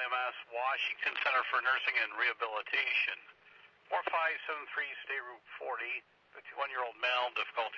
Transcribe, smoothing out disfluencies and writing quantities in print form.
IMS, Washington Center for Nursing and Rehabilitation. 4573, State Route 40, 51-year-old male, difficulty